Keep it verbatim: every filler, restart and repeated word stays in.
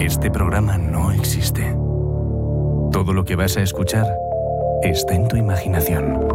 Este programa no existe. Todo lo que vas a escuchar está en tu imaginación.